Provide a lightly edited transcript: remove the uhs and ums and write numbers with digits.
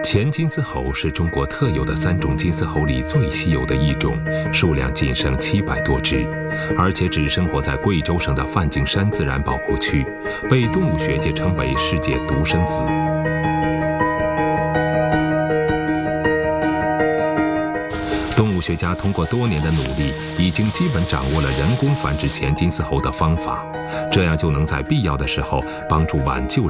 前金丝猴是中国特有的3种金丝猴里最稀有的一种，数量仅剩700多只，而且只生活在贵州省的梵净山自然保护区，被动物学界称为世界独生子。动物学家通过多年的努力，已经基本掌握了人工繁殖前金丝猴的方法，这样就能在必要的时候帮助挽救